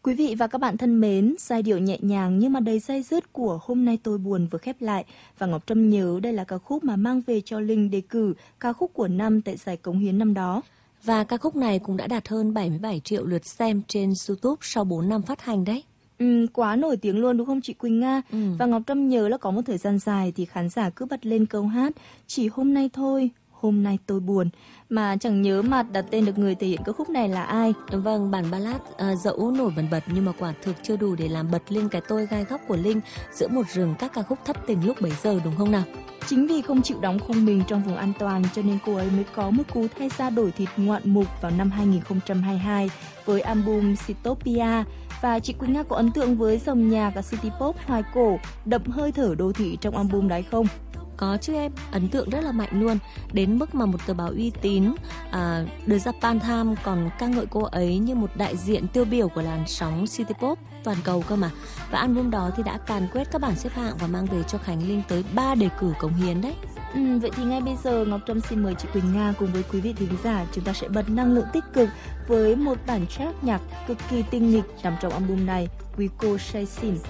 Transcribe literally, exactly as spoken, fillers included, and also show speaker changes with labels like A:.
A: Quý vị và các bạn thân mến, giai điệu nhẹ nhàng nhưng mà đầy day dứt của Hôm nay tôi buồn vừa khép lại và Ngọc Trâm nhớ đây là ca khúc mà mang về cho Linh đề cử ca khúc của năm tại giải Cống Hiến năm đó.
B: Và ca khúc này cũng đã đạt hơn bảy mươi bảy triệu lượt xem trên YouTube sau bốn năm phát hành đấy.
A: Ừ, quá nổi tiếng luôn đúng không chị Quỳnh Nga?
B: Ừ.
A: Và Ngọc Trâm nhớ là có một thời gian dài thì khán giả cứ bật lên câu hát Chỉ hôm nay thôi, hôm nay tôi buồn, mà chẳng nhớ mặt đặt tên được người thể hiện ca khúc này là ai.
B: Vâng, bản ballad à, dẫu nổi bật bật nhưng mà quả thực chưa đủ để làm bật lên cái tôi gai góc của Linh giữa một rừng các ca khúc thất tình lúc bấy giờ, đúng không nào?
A: Chính vì không chịu đóng khung mình trong vùng an toàn cho nên cô ấy mới có một cú thay da đổi thịt ngoạn mục vào năm hai nghìn không trăm hai mươi hai với album Citytopia. Và chị Quỳnh Nga có ấn tượng với dòng nhạc và city pop hoài cổ đậm hơi thở đô thị trong album đấy không?
B: Có chứ em, ấn tượng rất là mạnh luôn. Đến mức mà một tờ báo uy tín à, The Japan Times còn ca ngợi cô ấy như một đại diện tiêu biểu của làn sóng city pop toàn cầu cơ mà. Và album đó thì đã càn quét các bảng xếp hạng và mang về cho Khánh Linh tới ba đề cử cống hiến đấy.
A: Ừ, vậy thì ngay bây giờ Ngọc Trâm xin mời chị Quỳnh Nga cùng với quý vị thính giả chúng ta sẽ bật năng lượng tích cực với một bản track nhạc cực kỳ tinh nghịch nằm trong album này, Quý cô say xỉn.